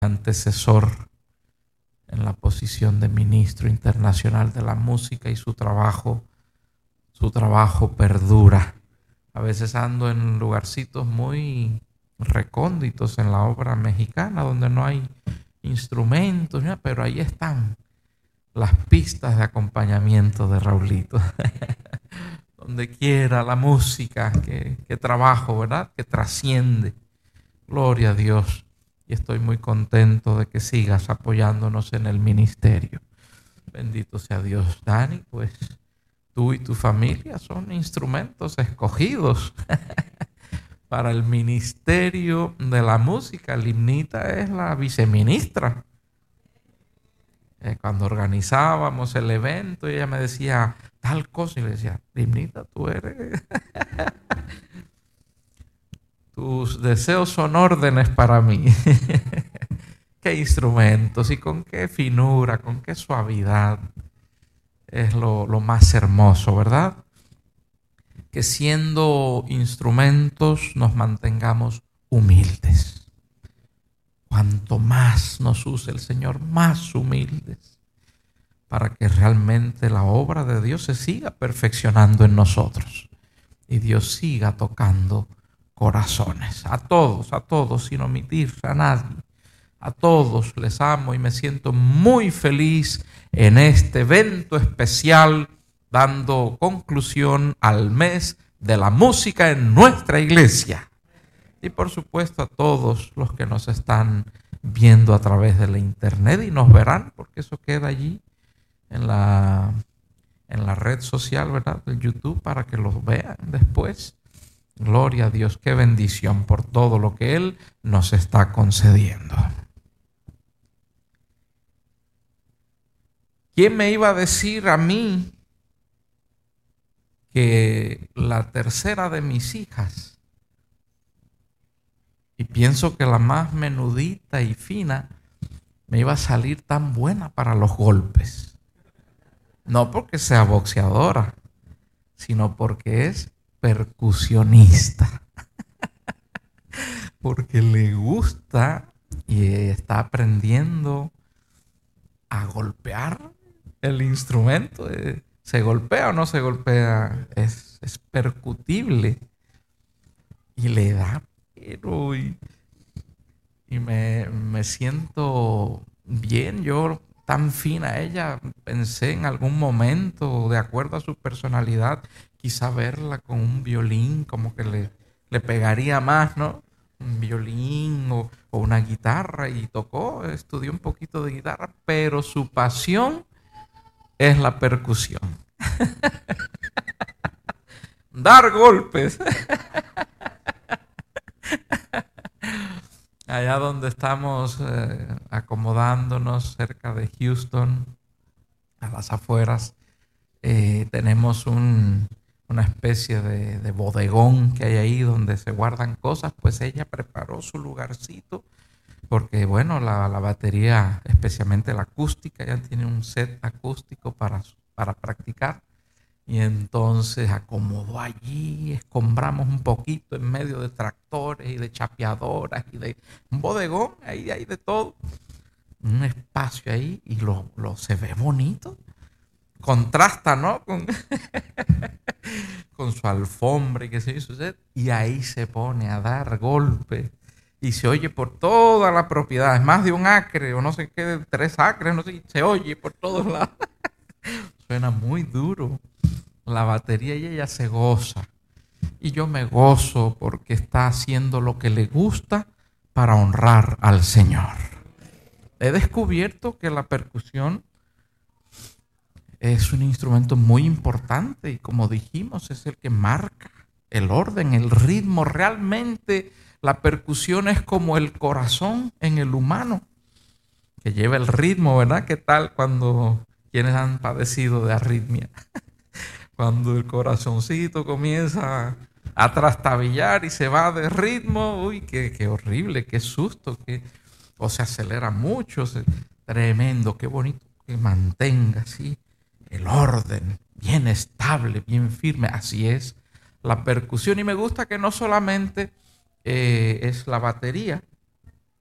antecesor en la posición de ministro internacional de la música, y su trabajo perdura. A veces ando en lugarcitos muy recónditos en la obra mexicana donde no hay instrumentos, ¿no? Pero ahí están las pistas de acompañamiento de Raulito. Donde quiera la música, que trabajo, ¿verdad? Que trasciende. Gloria a Dios. Y estoy muy contento de que sigas apoyándonos en el ministerio. Bendito sea Dios. Dani, pues tú y tu familia son instrumentos escogidos para el ministerio de la música. Limnita es la viceministra. Cuando organizábamos el evento, ella me decía tal cosa y le decía, Limnita, tú eres... Tus deseos son órdenes para mí. Qué instrumentos y con qué finura, con qué suavidad. Es lo más hermoso, ¿verdad? Que siendo instrumentos nos mantengamos humildes. Cuanto más nos use el Señor, más humildes, para que realmente la obra de Dios se siga perfeccionando en nosotros y Dios siga tocando corazones. A todos, sin omitir a nadie. A todos les amo y me siento muy feliz en este evento especial, dando conclusión al mes de la música en nuestra iglesia. Y por supuesto a todos los que nos están viendo a través de la internet y nos verán, porque eso queda allí en la red social, ¿verdad? De YouTube, para que los vean después. Gloria a Dios, qué bendición por todo lo que Él nos está concediendo. ¿Quién me iba a decir a mí que la tercera de mis hijas, y pienso que la más menudita y fina, me iba a salir tan buena para los golpes? No porque sea boxeadora, sino porque es percusionista. Porque le gusta y está aprendiendo a golpear el instrumento. ¿Se golpea o no se golpea? Es percutible. Y le da, pero y me siento bien. Yo, tan fina ella, pensé en algún momento, de acuerdo a su personalidad, quizá verla con un violín, como que le pegaría más, ¿no? Un violín o una guitarra, y estudió un poquito de guitarra, pero su pasión es la percusión. Dar golpes. Allá donde estamos acomodándonos, cerca de Houston, a las afueras, tenemos una especie de bodegón que hay ahí donde se guardan cosas. Pues ella preparó su lugarcito, porque bueno, la batería, especialmente la acústica, ya tiene un set acústico para practicar. Y entonces acomodó allí, escombramos un poquito en medio de tractores y de chapeadoras y de un bodegón, ahí hay de todo. Un espacio ahí, y lo se ve bonito. Contrasta, ¿no? Con su alfombra y qué sé yo. Y ahí se pone a dar golpes. Y se oye por toda la propiedad. Es más de 1 acre o no sé qué, 3 acres, no sé. Se oye por todos lados. Suena muy duro la batería y ella se goza. Y yo me gozo porque está haciendo lo que le gusta para honrar al Señor. He descubierto que la percusión es un instrumento muy importante y, como dijimos, es el que marca el orden, el ritmo. Realmente la percusión es como el corazón en el humano, que lleva el ritmo, ¿verdad? ¿Qué tal cuando quienes han padecido de arritmia? Cuando el corazoncito comienza a trastabillar y se va de ritmo, uy, qué horrible, qué susto, o se acelera mucho, tremendo, qué bonito que mantenga así el orden, bien estable, bien firme. Así es la percusión. Y me gusta que no solamente es la batería,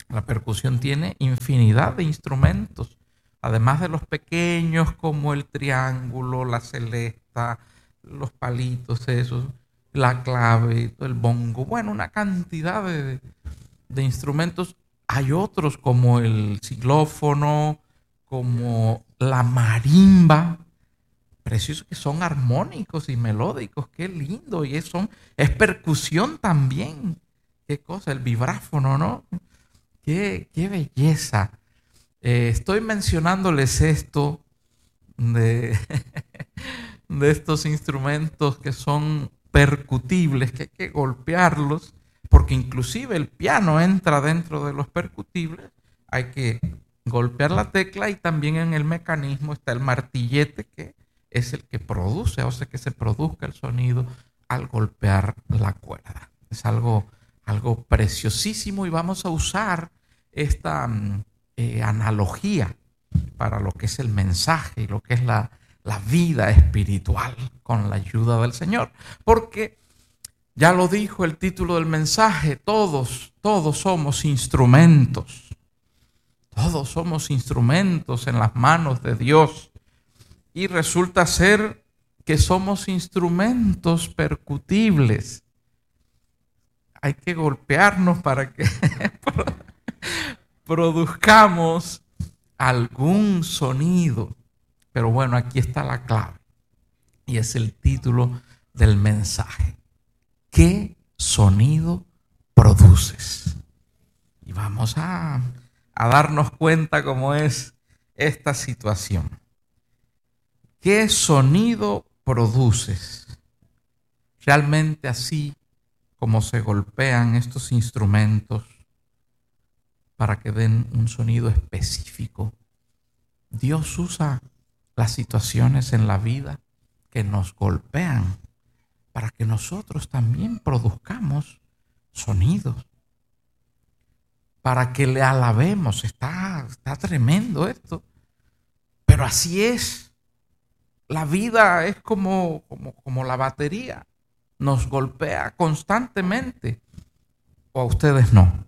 La percusión tiene infinidad de instrumentos, además de los pequeños como el triángulo, la celesta, los palitos esos, la clave, el bongo, bueno, una cantidad de instrumentos. Hay otros como el xilófono, como la marimba, preciosos, que son armónicos y melódicos, qué lindo, y es percusión también, qué cosa, el vibráfono, ¿no? Qué belleza. Estoy mencionándoles esto de, de estos instrumentos que son percutibles, que hay que golpearlos, porque inclusive el piano entra dentro de los percutibles. Hay que golpear la tecla y también en el mecanismo está el martillete, que es el que produce, o sea, que se produzca el sonido al golpear la cuerda. Es algo preciosísimo, y vamos a usar esta analogía para lo que es el mensaje y lo que es la vida espiritual con la ayuda del Señor. Porque ya lo dijo el título del mensaje, todos somos instrumentos. Todos somos instrumentos en las manos de Dios. Y resulta ser que somos instrumentos percutibles. Hay que golpearnos para que produzcamos algún sonido. Pero bueno, aquí está la clave. Y es el título del mensaje. ¿Qué sonido produces? Y vamos a darnos cuenta cómo es esta situación. ¿Qué sonido produces? Realmente así como se golpean estos instrumentos para que den un sonido específico. Dios usa las situaciones en la vida que nos golpean para que nosotros también produzcamos sonidos, para que le alabemos. Está tremendo esto, pero así es. La vida es como la batería, nos golpea constantemente. ¿O a ustedes no?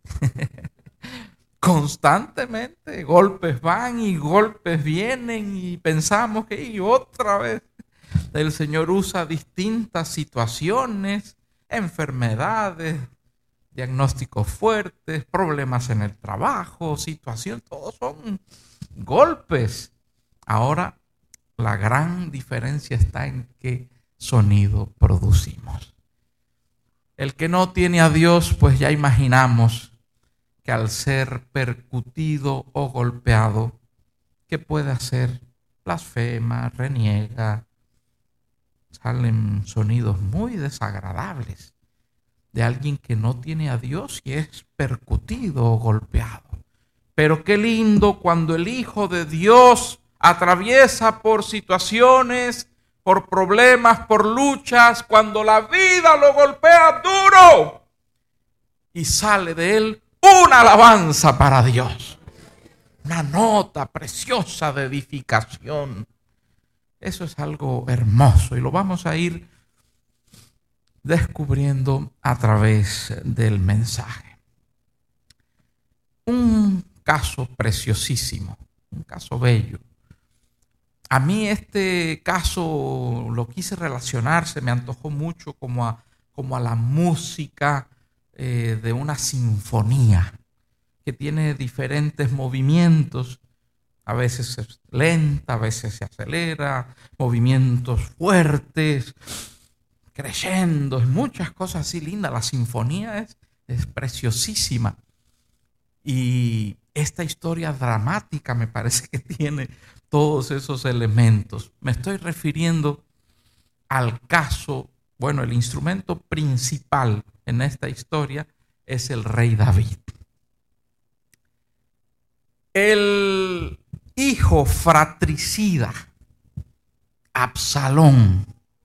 Constantemente, golpes van y golpes vienen, y pensamos que otra vez. El Señor usa distintas situaciones, enfermedades, diagnósticos fuertes, problemas en el trabajo, situación, todos son golpes. Ahora, la gran diferencia está en qué sonido producimos. El que no tiene a Dios, pues ya imaginamos que al ser percutido o golpeado, ¿qué puede hacer? Blasfema, reniega, salen sonidos muy desagradables de alguien que no tiene a Dios y es percutido o golpeado. Pero qué lindo cuando el Hijo de Dios atraviesa por situaciones, por problemas, por luchas, cuando la vida lo golpea duro y sale de él una alabanza para Dios, una nota preciosa de edificación. Eso es algo hermoso y lo vamos a ir descubriendo a través del mensaje. Un caso preciosísimo, un caso bello. A mí este caso lo quise relacionar, se me antojó mucho como a la música de una sinfonía que tiene diferentes movimientos. A veces es lenta, a veces se acelera, movimientos fuertes, creyendo, muchas cosas así lindas. La sinfonía es preciosísima. Y esta historia dramática me parece que tiene todos esos elementos. Me estoy refiriendo al caso, bueno, el instrumento principal en esta historia es el rey David. El hijo fratricida, Absalón,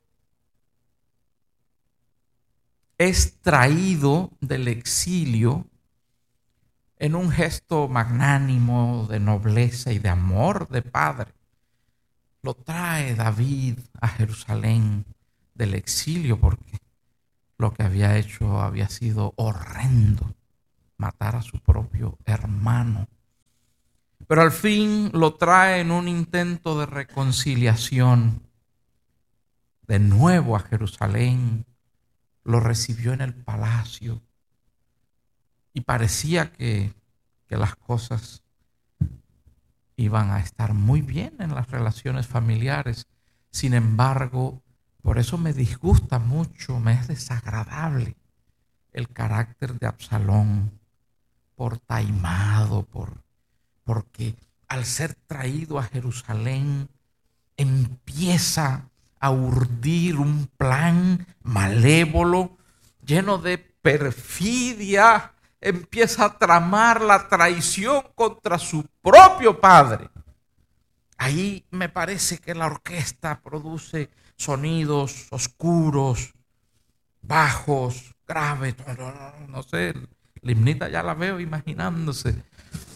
es traído del exilio en un gesto magnánimo de nobleza y de amor de padre. Lo trae David a Jerusalén del exilio porque lo que había hecho había sido horrendo, matar a su propio hermano. Pero al fin lo trae en un intento de reconciliación. De nuevo a Jerusalén, lo recibió en el palacio y parecía que las cosas iban a estar muy bien en las relaciones familiares. Sin embargo, por eso me disgusta mucho, me es desagradable el carácter de Absalón, por taimado, porque al ser traído a Jerusalén empieza a urdir un plan malévolo, lleno de perfidia, empieza a tramar la traición contra su propio padre. Ahí me parece que la orquesta produce sonidos oscuros, bajos, graves, no sé, Limnita ya la veo imaginándose.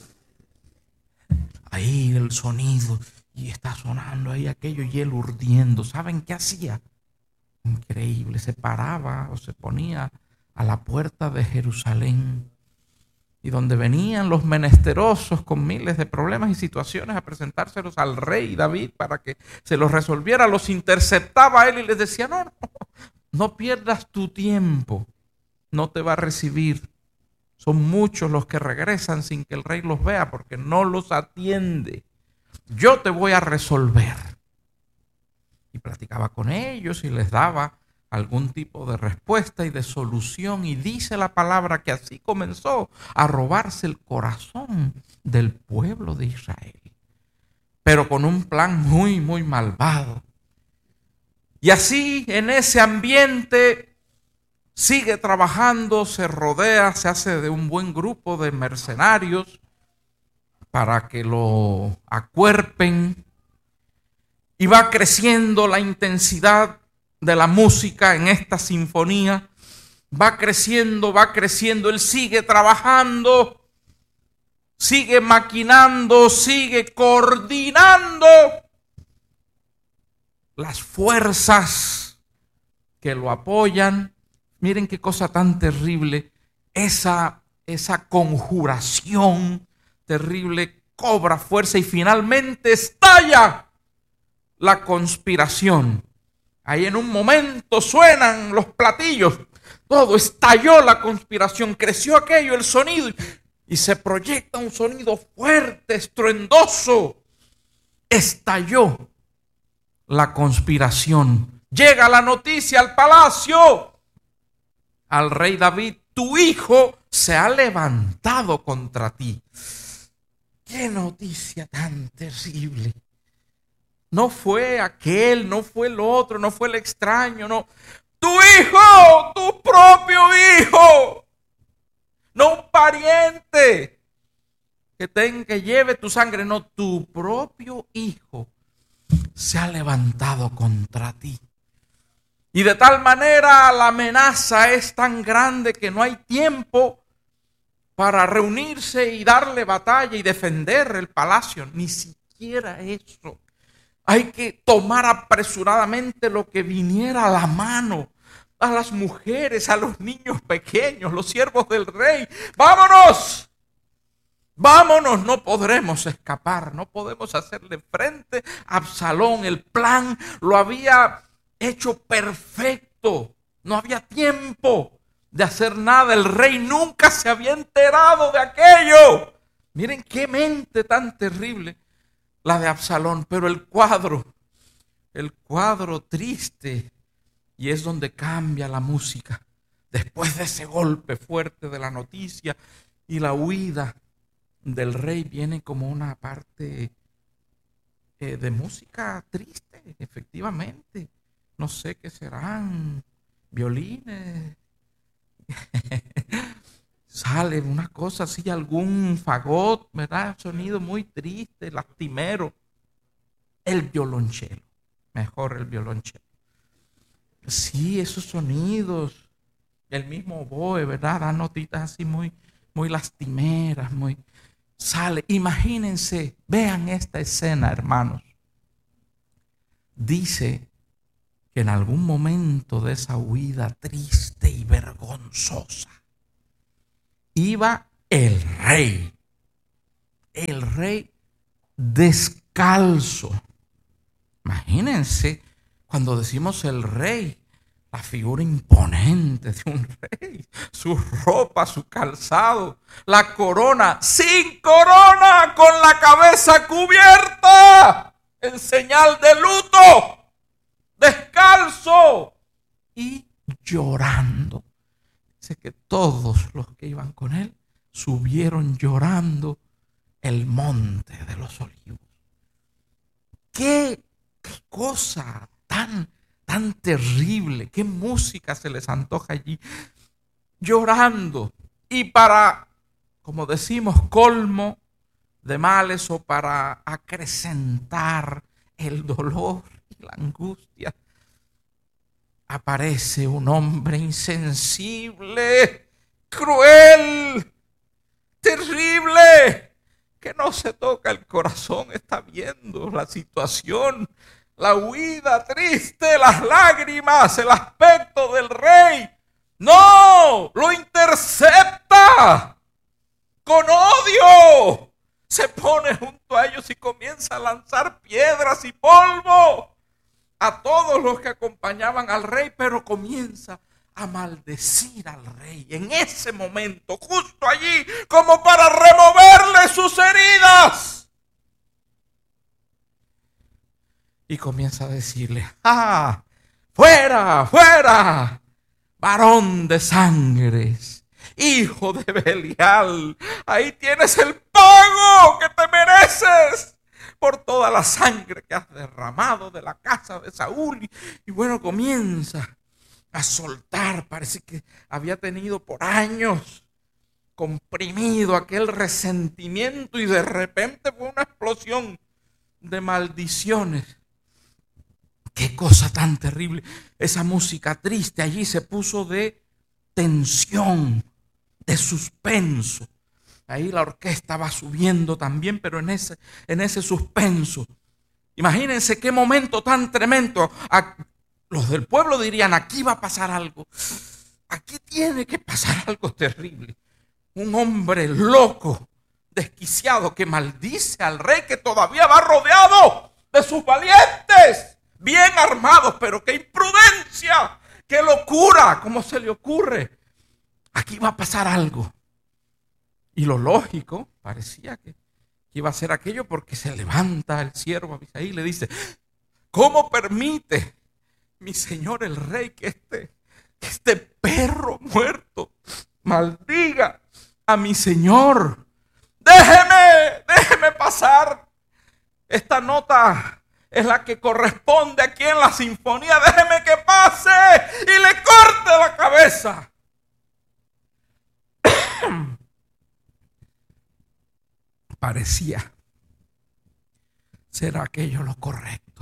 Ahí el sonido, y está sonando ahí aquello y él urdiendo. ¿Saben qué hacía? Increíble, se paraba o se ponía a la puerta de Jerusalén, y donde venían los menesterosos con miles de problemas y situaciones a presentárselos al rey David para que se los resolviera, los interceptaba a él y les decía: no pierdas tu tiempo, no te va a recibir. Son muchos los que regresan sin que el rey los vea porque no los atiende. Yo te voy a resolver. Y platicaba con ellos y les daba algún tipo de respuesta y de solución. Y dice la palabra que así comenzó a robarse el corazón del pueblo de Israel. Pero con un plan muy, muy malvado. Y así, en ese ambiente, sigue trabajando, se rodea, se hace de un buen grupo de mercenarios para que lo acuerpen, y va creciendo la intensidad de la música en esta sinfonía, va creciendo, él sigue trabajando, sigue maquinando, sigue coordinando las fuerzas que lo apoyan. Miren qué cosa tan terrible, esa conjuración terrible cobra fuerza y finalmente estalla la conspiración. Ahí en un momento suenan los platillos, todo estalló la conspiración, creció aquello, el sonido, y se proyecta un sonido fuerte, estruendoso. Estalló la conspiración. Llega la noticia al palacio, al rey David: tu hijo se ha levantado contra ti. ¡Qué noticia tan terrible! No fue aquel, no fue el otro, no fue el extraño, no. Tu hijo, tu propio hijo. No un pariente que lleve tu sangre, no, tu propio hijo se ha levantado contra ti. Y de tal manera la amenaza es tan grande que no hay tiempo para reunirse y darle batalla y defender el palacio. Ni siquiera eso. Hay que tomar apresuradamente lo que viniera a la mano. A las mujeres, a los niños pequeños, los siervos del rey. ¡Vámonos! ¡Vámonos! No podremos escapar. No podemos hacerle frente a Absalón. El plan lo había hecho perfecto. No había tiempo de hacer nada. El rey nunca se había enterado de aquello. Miren qué mente tan terrible la de Absalón. Pero el cuadro triste, y es donde cambia la música. Después de ese golpe fuerte de la noticia y la huida del rey, viene como una parte de música triste, efectivamente. No sé qué serán, violines. Sale una cosa así, algún fagot, ¿verdad? Sonido muy triste, lastimero. El violonchelo, mejor el violonchelo. Sí, esos sonidos, el mismo oboe, ¿verdad? Da notitas así muy, muy lastimeras, muy... Sale, imagínense, vean esta escena, hermanos. Dice que en algún momento de esa huida triste y vergonzosa, iba el rey descalzo. Imagínense cuando decimos el rey, la figura imponente de un rey, su ropa, su calzado, la corona, sin corona, con la cabeza cubierta, en señal de luto, descalzo y llorando. Dice que todos los que iban con él subieron llorando el monte de los olivos. Qué cosa tan terrible, qué música se les antoja allí, llorando. Y para, como decimos, colmo de males, o para acrecentar el dolor y la angustia, aparece un hombre insensible, cruel, terrible, que no se toca el corazón, está viendo la situación, la huida triste, las lágrimas, el aspecto del rey. No, lo intercepta con odio. Se pone junto a ellos y comienza a lanzar piedras y polvo a todos los que acompañaban al rey, pero comienza a maldecir al rey en ese momento, justo allí, como para removerle sus heridas. Y comienza a decirle: ¡ah! ¡Fuera, fuera! Varón de sangres, hijo de Belial, ahí tienes el pago que te mereces por toda la sangre que has derramado de la casa de Saúl. Y bueno, comienza a soltar, parece que había tenido por años comprimido aquel resentimiento, y de repente fue una explosión de maldiciones. Qué cosa tan terrible. Esa música triste allí se puso de tensión, de suspenso. Ahí la orquesta va subiendo también, pero en ese suspenso. Imagínense qué momento tan tremendo. Los del pueblo dirían: aquí va a pasar algo. Aquí tiene que pasar algo terrible. Un hombre loco, desquiciado, que maldice al rey, que todavía va rodeado de sus valientes, bien armados, pero qué imprudencia, qué locura, ¿cómo se le ocurre? Aquí va a pasar algo. Y lo lógico parecía que iba a ser aquello, porque se levanta el siervo Abisai y le dice: ¿cómo permite mi señor el rey que este perro muerto maldiga a mi señor? Déjeme pasar. Esta nota es la que corresponde aquí en la sinfonía. Déjeme que pase y le corte la cabeza. Parecía ser aquello lo correcto,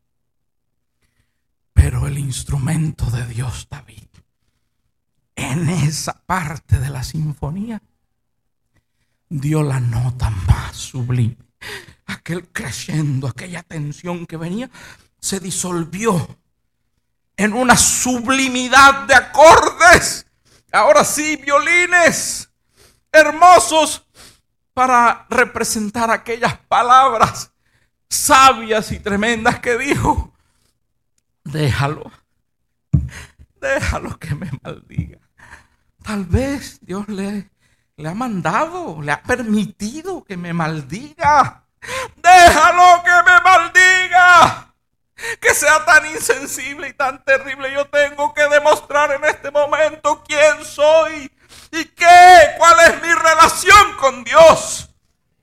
pero el instrumento de Dios, David, en esa parte de la sinfonía dio la nota más sublime. Aquel crescendo, aquella tensión que venía, se disolvió en una sublimidad de acordes. Ahora sí, violines hermosos para representar aquellas palabras sabias y tremendas que dijo: déjalo que me maldiga. Tal vez Dios le ha mandado, le ha permitido que me maldiga. Déjalo que me maldiga. Que sea tan insensible y tan terrible. Yo tengo que demostrar en este momento quién soy y cuál es mi relación con Dios.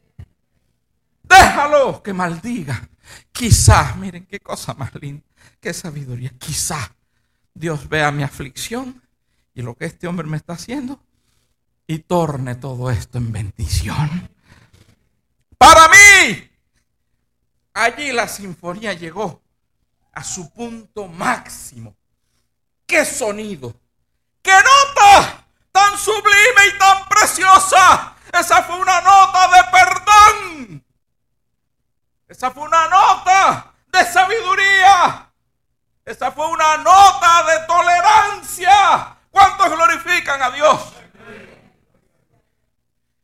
Déjalo que maldiga. Quizás, miren qué cosa más linda, qué sabiduría. Quizás Dios vea mi aflicción y lo que este hombre me está haciendo y torne todo esto en bendición para mí. Allí la sinfonía llegó a su punto máximo. ¡Qué sonido! ¡Qué nota tan sublime y tan preciosa! Esa fue una nota de perdón. Esa fue una nota de sabiduría. Esa fue una nota de tolerancia. ¿Cuántos glorifican a Dios?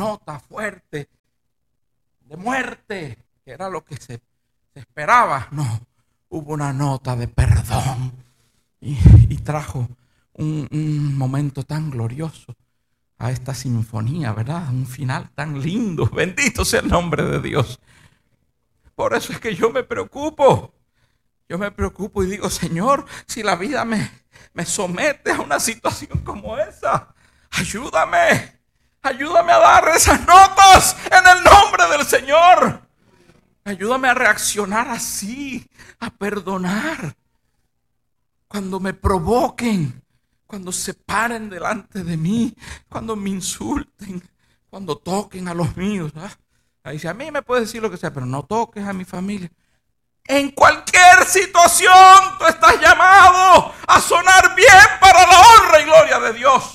nota fuerte de muerte, que era lo que se esperaba. No, hubo una nota de perdón y trajo un momento tan glorioso a esta sinfonía, ¿verdad? Un final tan lindo. Bendito sea el nombre de Dios. Por eso es que yo me preocupo. Yo me preocupo y digo, Señor, si la vida me somete a una situación como esa, ayúdame. Ayúdame a dar esas notas en el nombre del Señor. Ayúdame a reaccionar así, a perdonar. Cuando me provoquen, cuando se paren delante de mí, cuando me insulten, cuando toquen a los míos. Ahí dice, a mí me puedes decir lo que sea, pero no toques a mi familia. En cualquier situación tú estás llamado a sonar bien para la honra y gloria de Dios.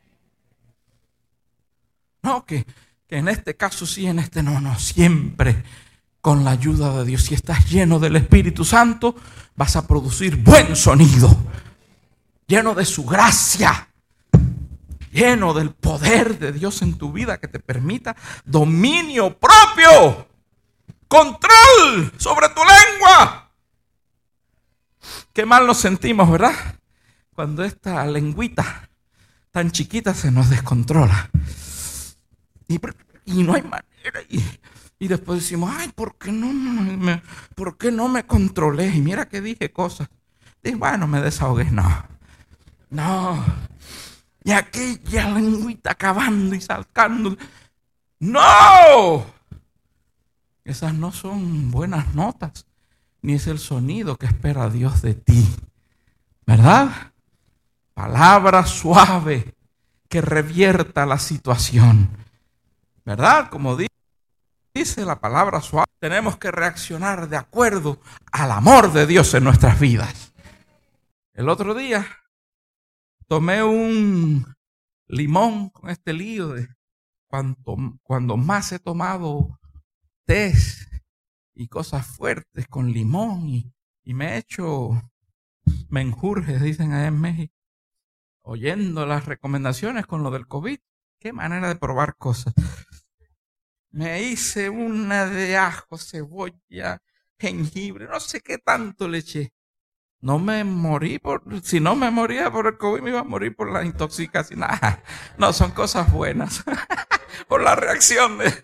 No, que en este caso sí, en este no, siempre con la ayuda de Dios. Si estás lleno del Espíritu Santo, vas a producir buen sonido, lleno de su gracia, lleno del poder de Dios en tu vida que te permita dominio propio, control sobre tu lengua. Qué mal nos sentimos, ¿verdad? Cuando esta lengüita tan chiquita se nos descontrola. Y no hay manera. Y después decimos, ay, ¿por qué no me controlé? Y mira que dije cosas. Y bueno, me desahogué. No. Y aquella lengüita acabando y saltando. ¡No! Esas no son buenas notas. Ni es el sonido que espera Dios de ti. ¿Verdad? Palabra suave que revierta la situación. ¿Verdad? Como dice la palabra suave, tenemos que reaccionar de acuerdo al amor de Dios en nuestras vidas. El otro día tomé un limón con este lío de cuando más he tomado té y cosas fuertes con limón y me he hecho menjurjes, dicen allá en México, oyendo las recomendaciones con lo del COVID. Qué manera de probar cosas. Me hice una de ajo, cebolla, jengibre, no sé qué tanto le eché. No me morí si no me moría por el COVID, me iba a morir por la intoxicación. No, son cosas buenas. Por la reacción de...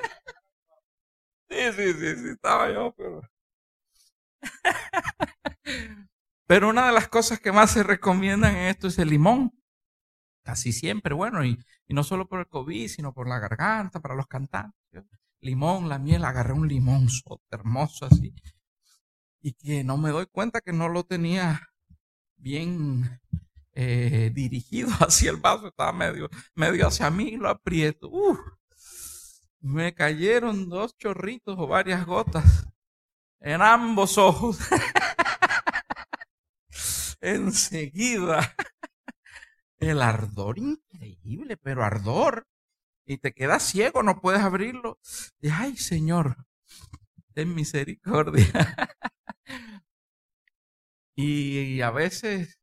Sí, estaba yo, pero una de las cosas que más se recomiendan en esto es el limón. Casi siempre, bueno, y no solo por el COVID, sino por la garganta, para los cantantes. Limón, la miel, agarré un limón hermoso así. Y que no me doy cuenta que no lo tenía bien dirigido hacia el vaso. Estaba medio hacia mí, lo aprieto. Me cayeron 2 chorritos o varias gotas en ambos ojos. Enseguida. El ardor increíble, pero ardor. Y te quedas ciego, no puedes abrirlo. Y ay, Señor, ten misericordia. Y a veces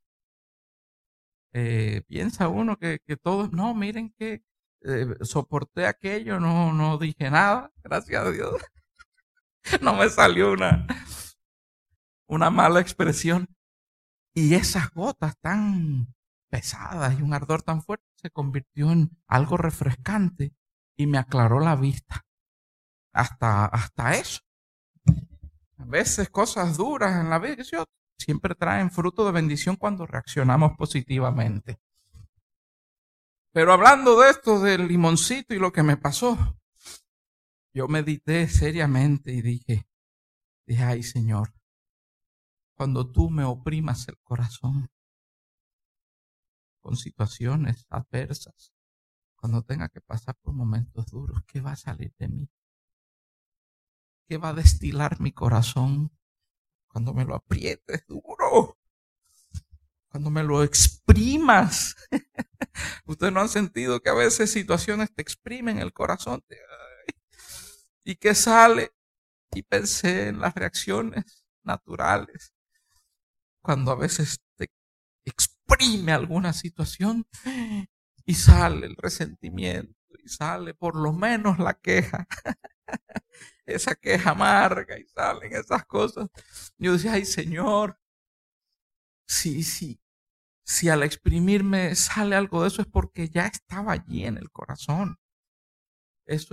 piensa uno que todos, no, miren que soporté aquello, no dije nada, gracias a Dios. No me salió una mala expresión. Y esas gotas tan pesadas y un ardor tan fuerte se convirtió en algo refrescante y me aclaró la vista. Hasta eso. A veces cosas duras en la vida siempre traen fruto de bendición cuando reaccionamos positivamente. Pero hablando de esto del limoncito y lo que me pasó, yo medité seriamente y dije, ay, Señor, cuando tú me oprimas el corazón con situaciones adversas, cuando tenga que pasar por momentos duros, ¿qué va a salir de mí? ¿Qué va a destilar mi corazón cuando me lo aprietes duro? Cuando me lo exprimas. Ustedes no han sentido que a veces situaciones te exprimen el corazón. ¿Y qué sale? Y pensé en las reacciones naturales. Cuando a veces te exprime alguna situación y sale el resentimiento y sale por lo menos la queja. Esa queja amarga y salen esas cosas. Yo decía, ay Señor, si al exprimirme sale algo de eso es porque ya estaba allí en el corazón. Eso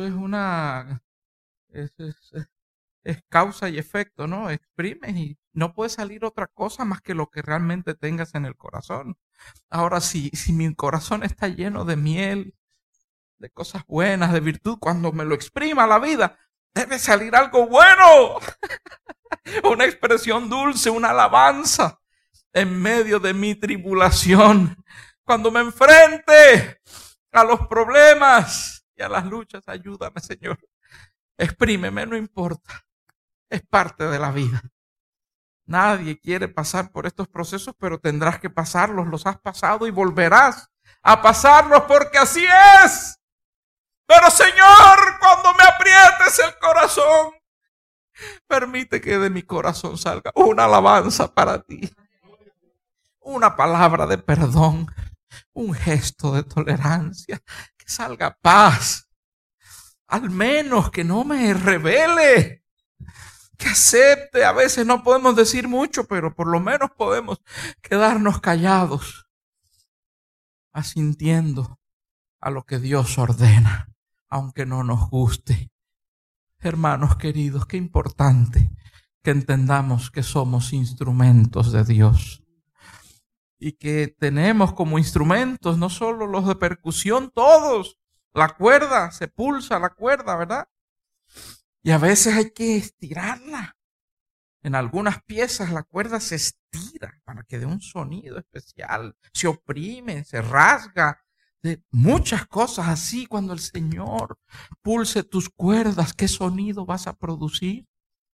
es causa y efecto, ¿no? Exprimes y no puede salir otra cosa más que lo que realmente tengas en el corazón. Ahora, si mi corazón está lleno de miel, de cosas buenas, de virtud, cuando me lo exprima la vida, debe salir algo bueno. Una expresión dulce, una alabanza en medio de mi tribulación. Cuando me enfrente a los problemas y a las luchas, ayúdame, Señor. Exprímeme, no importa. Es parte de la vida. Nadie quiere pasar por estos procesos, pero tendrás que pasarlos. Los has pasado y volverás a pasarlos porque así es. Pero Señor, cuando me aprietes el corazón, permite que de mi corazón salga una alabanza para ti. Una palabra de perdón, un gesto de tolerancia, que salga paz. Al menos que no me revele, que acepte. A veces no podemos decir mucho, pero por lo menos podemos quedarnos callados, asintiendo a lo que Dios ordena, aunque no nos guste. Hermanos queridos, qué importante que entendamos que somos instrumentos de Dios y que tenemos como instrumentos no solo los de percusión, todos. La cuerda, se pulsa la cuerda, ¿verdad? Y a veces hay que estirarla. En algunas piezas la cuerda se estira para que dé un sonido especial. Se oprime, se rasga. De muchas cosas así. Cuando el Señor pulse tus cuerdas, ¿qué sonido vas a producir?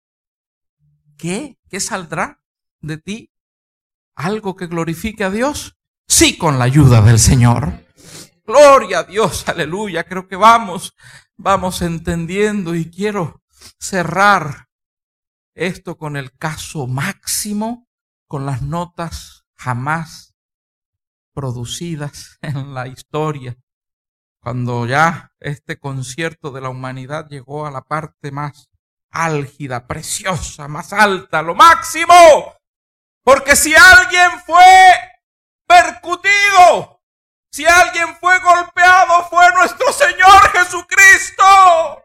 ¿Qué saldrá de ti? ¿Algo que glorifique a Dios? Sí, con la ayuda del Señor. Gloria a Dios, aleluya. Creo que vamos entendiendo y quiero cerrar esto con el caso máximo, con las notas jamás producidas en la historia. Cuando ya este concierto de la humanidad llegó a la parte más álgida, preciosa, más alta, lo máximo. Porque si alguien fue percutido, si alguien fue golpeado, fue nuestro Señor Jesucristo.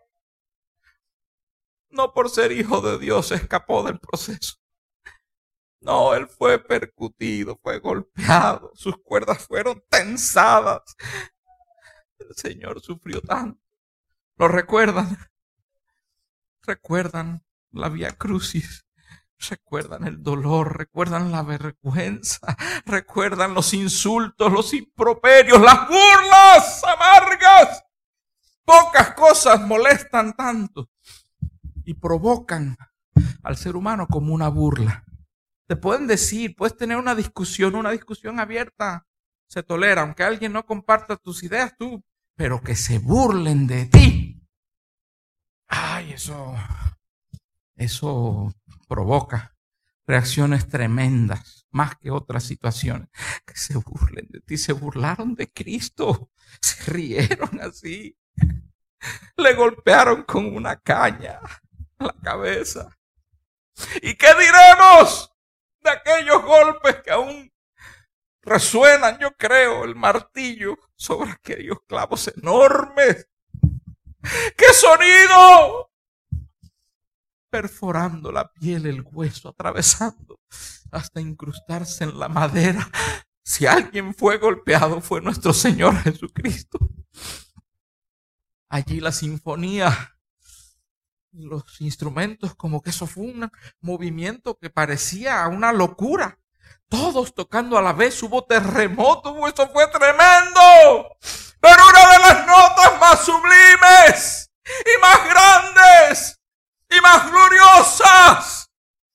No por ser hijo de Dios escapó del proceso. No, Él fue percutido, fue golpeado. Sus cuerdas fueron tensadas. El Señor sufrió tanto. ¿Lo recuerdan? ¿Recuerdan la Vía Crucis? Recuerdan el dolor, recuerdan la vergüenza, recuerdan los insultos, los improperios, las burlas amargas. Pocas cosas molestan tanto y provocan al ser humano como una burla. Te pueden decir, puedes tener una discusión abierta, se tolera, aunque alguien no comparta tus ideas, tú, pero que se burlen de ti. Ay, eso provoca reacciones tremendas, más que otras situaciones. Que se burlen de ti, se burlaron de Cristo, se rieron así, le golpearon con una caña a la cabeza. ¿Y qué diremos de aquellos golpes que aún resuenan, yo creo, el martillo sobre aquellos clavos enormes? ¡Qué sonido! Perforando la piel, el hueso, atravesando hasta incrustarse en la madera. Si alguien fue golpeado, fue nuestro Señor Jesucristo. Allí la sinfonía, los instrumentos, como que eso fue un movimiento que parecía una locura. Todos tocando a la vez, hubo terremoto, eso fue tremendo. Pero una de las notas más sublimes y más grandes y más gloriosas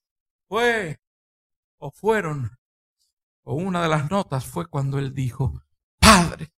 una de las notas fue cuando Él dijo: Padre,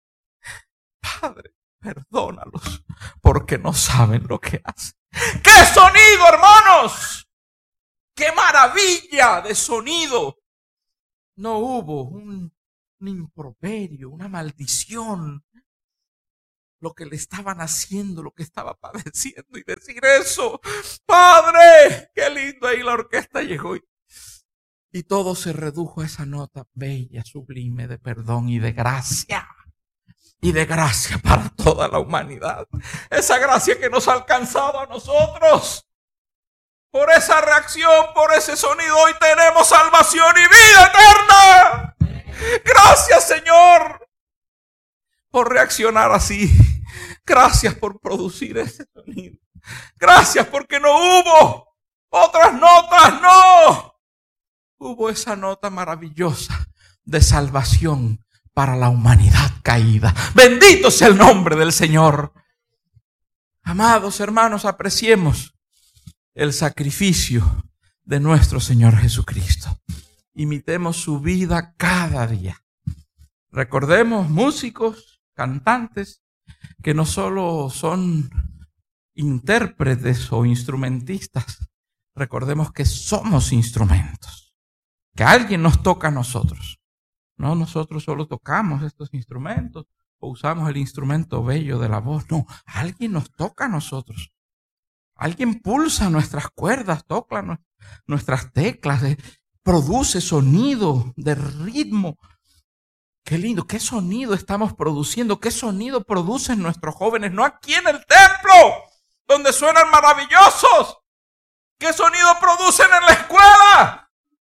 perdónalos, porque no saben lo que hacen. ¡Qué sonido, hermanos! ¡Qué maravilla de sonido! No hubo un improperio, una maldición. lo que le estaban haciendo, lo que estaba padeciendo y decir eso. Padre, qué lindo. Ahí la orquesta llegó y todo se redujo a esa nota bella, sublime de perdón y de gracia. Y de gracia para toda la humanidad. Esa gracia que nos ha alcanzado a nosotros. Por esa reacción, por ese sonido, hoy tenemos salvación y vida eterna. Gracias, Señor, por reaccionar así. Gracias por producir ese sonido. Gracias porque no hubo otras notas, no. Hubo esa nota maravillosa de salvación para la humanidad caída. Bendito sea el nombre del Señor. Amados hermanos, apreciemos el sacrificio de nuestro Señor Jesucristo. Imitemos su vida cada día. Recordemos, músicos, cantantes, que no solo son intérpretes o instrumentistas. Recordemos que somos instrumentos. Que alguien nos toca a nosotros. No, nosotros solo tocamos estos instrumentos o usamos el instrumento bello de la voz. No, alguien nos toca a nosotros. Alguien pulsa nuestras cuerdas, toca nuestras teclas, produce sonido de ritmo. Qué lindo, qué sonido estamos produciendo, qué sonido producen nuestros jóvenes, no aquí en el templo, donde suenan maravillosos. ¿Qué sonido producen en la escuela?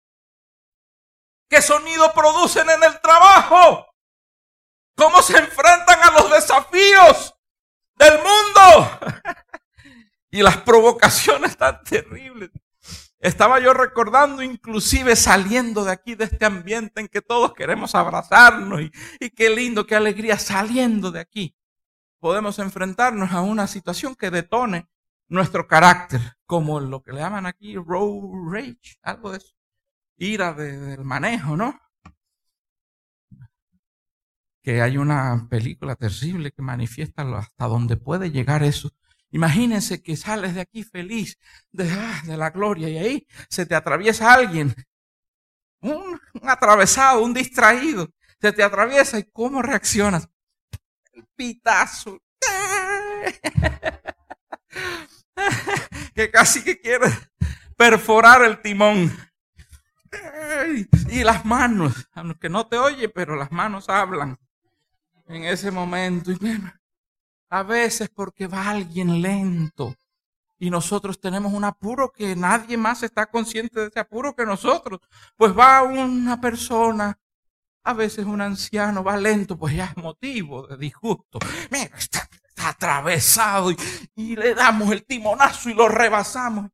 ¿Qué sonido producen en el trabajo? ¿Cómo se enfrentan a los desafíos del mundo? Y las provocaciones tan terribles. Estaba yo recordando, inclusive saliendo de aquí, de este ambiente en que todos queremos abrazarnos. Y qué lindo, qué alegría, saliendo de aquí. Podemos enfrentarnos a una situación que detone nuestro carácter. Como lo que le llaman aquí road rage, algo de eso. Ira del manejo, ¿no? Que hay una película terrible que manifiesta hasta dónde puede llegar eso. Imagínense que sales de aquí feliz de la gloria y ahí se te atraviesa alguien, un atravesado, un distraído, se te atraviesa y ¿cómo reaccionas? El pitazo. Que casi que quiere perforar el timón. Y las manos, aunque no te oye, pero las manos hablan en ese momento. Y a veces porque va alguien lento y nosotros tenemos un apuro que nadie más está consciente de ese apuro que nosotros. Pues va una persona, a veces un anciano, va lento, pues ya es motivo de disgusto. Mira, está atravesado y le damos el timonazo y lo rebasamos.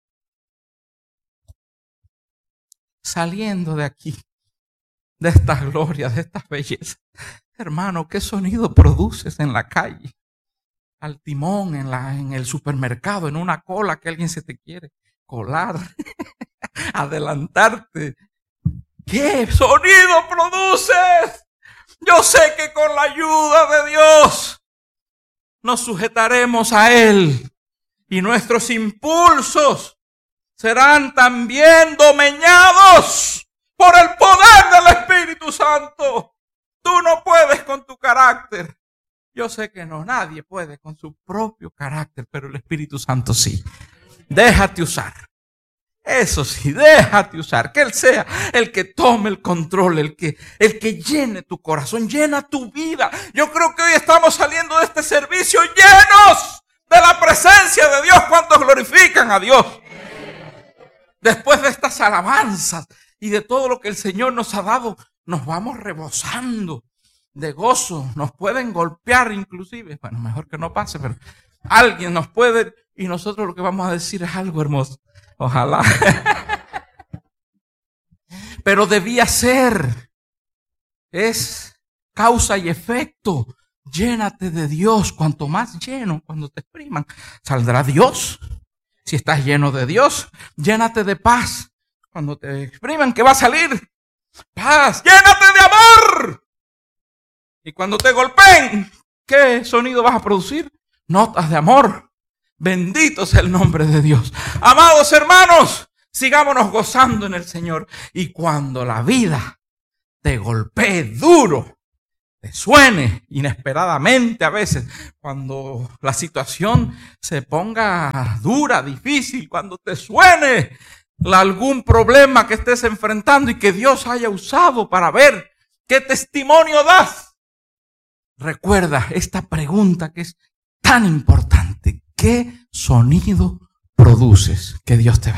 Saliendo de aquí, de estas glorias, de estas bellezas. Hermano, ¿qué sonido produces en la calle? Al timón, en el supermercado, en una cola que alguien se te quiere colar, adelantarte. ¿Qué sonido produces? Yo sé que con la ayuda de Dios nos sujetaremos a Él y nuestros impulsos serán también domeñados por el poder del Espíritu Santo. Tú no puedes con tu carácter. Yo sé que no, nadie puede con su propio carácter, pero el Espíritu Santo sí. Déjate usar. Eso sí, déjate usar. Que Él sea el que tome el control, el que llene tu corazón, llena tu vida. Yo creo que hoy estamos saliendo de este servicio llenos de la presencia de Dios. ¿Cuántos glorifican a Dios? Después de estas alabanzas y de todo lo que el Señor nos ha dado, nos vamos rebosando de gozo. Nos pueden golpear inclusive. Bueno, mejor que no pase, pero alguien nos puede y nosotros lo que vamos a decir es algo hermoso. Ojalá. Pero debía ser. Es causa y efecto. Llénate de Dios. Cuanto más lleno, cuando te expriman, saldrá Dios. Si estás lleno de Dios, llénate de paz. Cuando te expriman, ¿qué va a salir? Paz. Llénate de amor. Y cuando te golpeen, ¿qué sonido vas a producir? Notas de amor. Bendito sea el nombre de Dios. Amados hermanos, sigámonos gozando en el Señor. Y cuando la vida te golpee duro, te suene inesperadamente a veces, cuando la situación se ponga dura, difícil, cuando te suene algún problema que estés enfrentando y que Dios haya usado para ver qué testimonio das. Recuerda esta pregunta que es tan importante. ¿Qué sonido produces? Que Dios te bendiga.